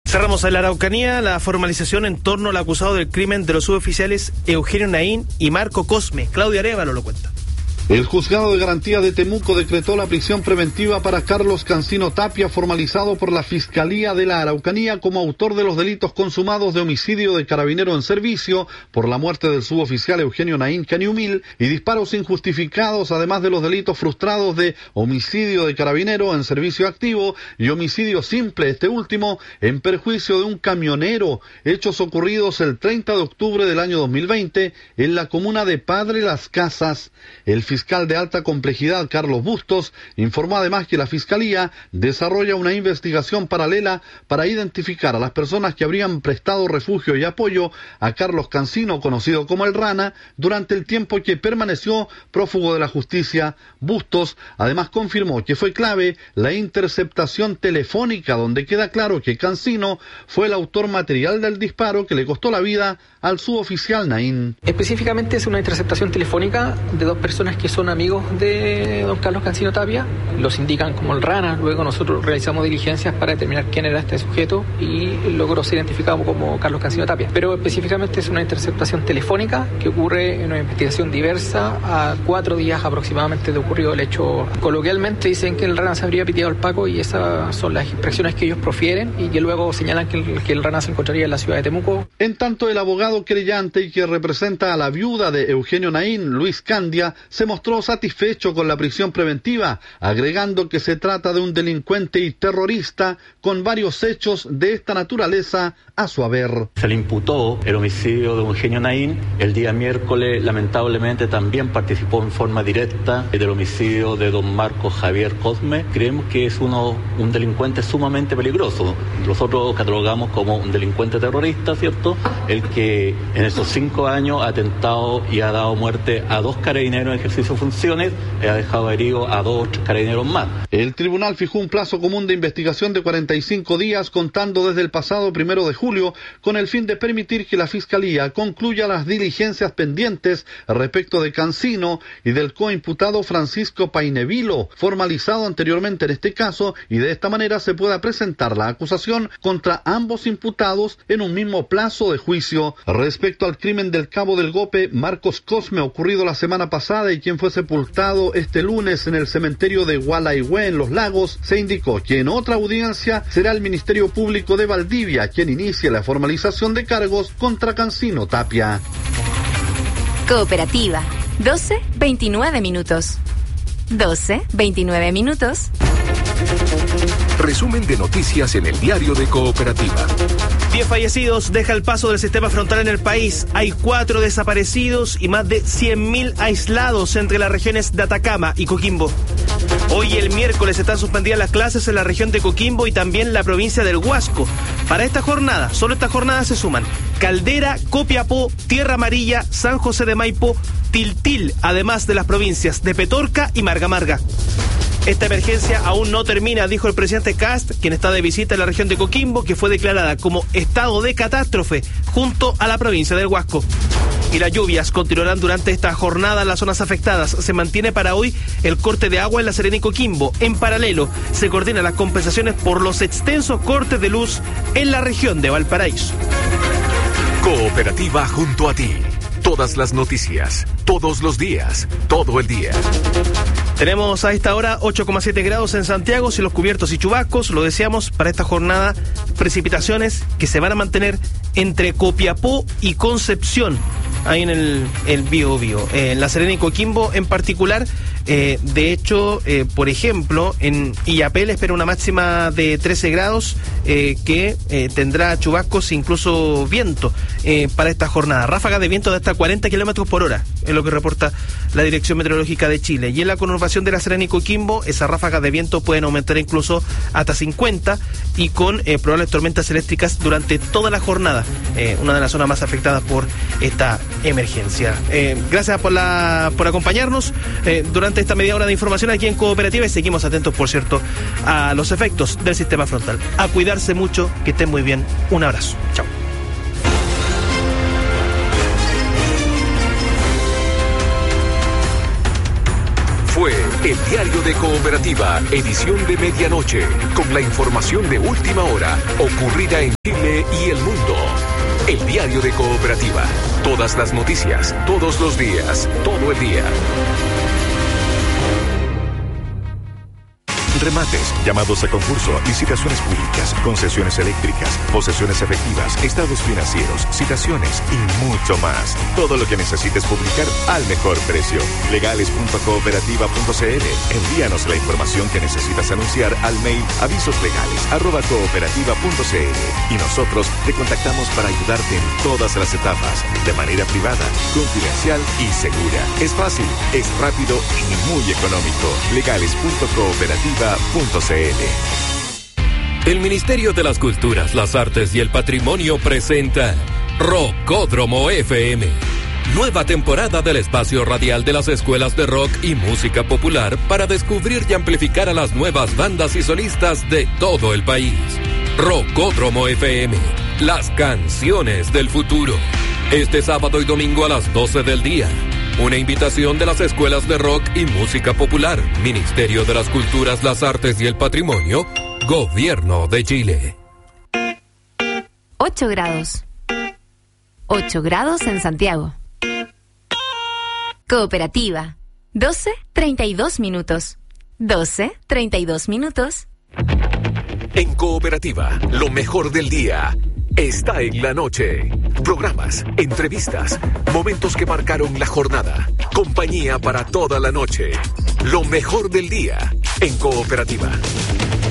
Cerramos en la Araucanía la formalización en torno al acusado del crimen de los suboficiales Eugenio Naín y Marco Cosme. Claudia Arévalo lo cuenta. El Juzgado de Garantía de Temuco decretó la prisión preventiva para Carlos Cancino Tapia, formalizado por la Fiscalía de la Araucanía como autor de los delitos consumados de homicidio de carabinero en servicio por la muerte del suboficial Eugenio Naín Caniumil y disparos injustificados, además de los delitos frustrados de homicidio de carabinero en servicio activo y homicidio simple, este último en perjuicio de un camionero, hechos ocurridos el 30 de octubre del año 2020 en la comuna de Padre Las Casas. El fiscal de alta complejidad, Carlos Bustos, informó además que la Fiscalía desarrolla una investigación paralela para identificar a las personas que habrían prestado refugio y apoyo a Carlos Cancino, conocido como el Rana, durante el tiempo que permaneció prófugo de la justicia. Bustos además confirmó que fue clave la interceptación telefónica, donde queda claro que Cancino fue el autor material del disparo que le costó la vida al suboficial Naín. Específicamente es una interceptación telefónica de dos personas que son amigos de don Carlos Cancino Tapia, los indican como el Rana. Luego nosotros realizamos diligencias para determinar quién era este sujeto y logró ser identificado como Carlos Cancino Tapia. Pero específicamente es una interceptación telefónica que ocurre en una investigación diversa a 4 días aproximadamente de ocurrido el hecho. Coloquialmente dicen que el Rana se habría piteado al Paco y esas son las expresiones que ellos profieren y que luego señalan que el Rana se encontraría en la ciudad de Temuco. En tanto, el abogado querellante y que representa a la viuda de Eugenio Naín, Luis Candia, se mostró satisfecho con la prisión preventiva, agregando que se trata de un delincuente y terrorista con varios hechos de esta naturaleza a su haber. Se le imputó el homicidio de Eugenio Naín. El día miércoles, lamentablemente, también participó en forma directa del homicidio de don Marco Javier Cosme. Creemos que es un delincuente sumamente peligroso. Nosotros catalogamos como un delincuente terrorista, ¿cierto? El que en esos 5 años ha atentado y ha dado muerte a 2 carabineros en ejercicio de funciones y ha dejado herido a 2 carabineros más. El tribunal fijó un plazo común de investigación de 45 días contando desde el pasado 1 de julio con el fin de permitir que la Fiscalía concluya las diligencias pendientes respecto de Cancino y del coimputado Francisco Painevilo, formalizado anteriormente en este caso, y de esta manera se pueda presentar la acusación contra ambos imputados en un mismo plazo de juicio. Respecto al crimen del cabo del Gope, Marcos Cosme, ocurrido la semana pasada y quien fue sepultado este lunes en el cementerio de Gualaihue en Los Lagos, se indicó que en otra audiencia será el Ministerio Público de Valdivia quien inicie la formalización de cargos contra Cancino Tapia. Cooperativa, 12:29 minutos. 12:29 minutos. Resumen de noticias en el diario de Cooperativa. 10 fallecidos deja el paso del sistema frontal en el país. Hay 4 desaparecidos y más de 100.000 aislados entre las regiones de Atacama y Coquimbo. Hoy el miércoles están suspendidas las clases en la región de Coquimbo y también la provincia del Huasco. Para esta jornada, solo esta jornada se suman Caldera, Copiapó, Tierra Amarilla, San José de Maipo, Tiltil, además de las provincias de Petorca y Marga Marga. Esta emergencia aún no termina, dijo el presidente Kast, quien está de visita en la región de Coquimbo, que fue declarada como estado de catástrofe junto a la provincia del Huasco. Y las lluvias continuarán durante esta jornada en las zonas afectadas. Se mantiene para hoy el corte de agua en La Serena y Coquimbo. En paralelo, se coordinan las compensaciones por los extensos cortes de luz en la región de Valparaíso. Cooperativa junto a ti. Todas las noticias, todos los días, todo el día. Tenemos a esta hora 8,7 grados en Santiago, cielos cubiertos y chubascos. Lo deseamos para esta jornada, precipitaciones que se van a mantener entre Copiapó y Concepción, ahí en el Biobío. En La Serena y Coquimbo en particular, de hecho, por ejemplo, en Illapel espera una máxima de 13 grados que tendrá chubascos e incluso viento para esta jornada. Ráfagas de viento de hasta 40 kilómetros por hora, es lo que reporta la Dirección Meteorológica de Chile. Y en la conurbación de La Serena y Coquimbo, esas ráfagas de viento pueden aumentar incluso hasta 50 y con probables tormentas eléctricas durante toda la jornada, una de las zonas más afectadas por esta emergencia. Gracias por acompañarnos durante esta media hora de información aquí en Cooperativa y seguimos atentos, por cierto, a los efectos del sistema frontal. A cuidarse mucho, que estén muy bien. Un abrazo. Chao. fue el Diario de Cooperativa, edición de medianoche, con la información de última hora ocurrida en Chile y el mundo. El Diario de Cooperativa. Todas las noticias, todos los días, todo el día. Remates, llamados a concurso, licitaciones públicas, concesiones eléctricas, posesiones efectivas, estados financieros, citaciones y mucho más. Todo lo que necesites publicar al mejor precio. Legales.cooperativa.cl. Envíanos la información que necesitas anunciar al mail avisoslegales@cooperativa.cl y nosotros te contactamos para ayudarte en todas las etapas, de manera privada, confidencial y segura. Es fácil, es rápido y muy económico. Legales.cooperativa.cl. El Ministerio de las Culturas, las Artes y el Patrimonio presenta Rockódromo FM. Nueva temporada del espacio radial de las escuelas de rock y música popular para descubrir y amplificar a las nuevas bandas y solistas de todo el país. Rockódromo FM, las canciones del futuro. Este sábado y domingo a las 12 del día. Una invitación de las escuelas de rock y música popular, Ministerio de las Culturas, las Artes y el Patrimonio, Gobierno de Chile. 8 grados. 8 grados en Santiago. Cooperativa. 12:32 minutos. 12:32 minutos. En Cooperativa, lo mejor del día está en la noche. Programas, entrevistas, momentos que marcaron la jornada. Compañía para toda la noche. Lo mejor del día en Cooperativa.